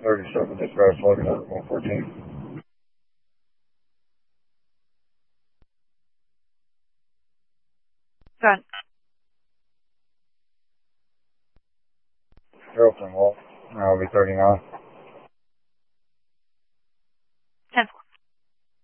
37 dispatch, looking at 114. Done. Carrollton Wall, I'll be 39.